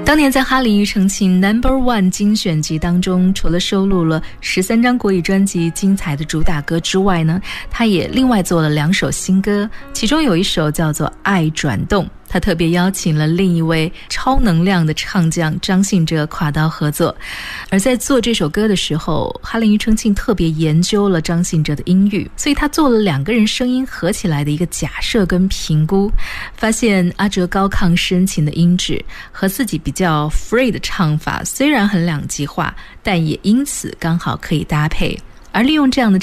当年在哈林庾澄庆 No.1 精选集当中，除了收录了13张国语专辑精彩的主打歌之外呢，他也另外做了2首新歌，其中有一首叫做《爱转动》，他特别邀请了另一位超能量的唱将张信哲跨刀合作。而在做这首歌的时候，哈林庾澄庆特别研究了张信哲的音域，所以他做了2个人声音合起来的一个假设跟评估，发现阿哲高亢深情的音质和自己比较 free 的唱法虽然很两极化，但也因此刚好可以搭配。而利用这样的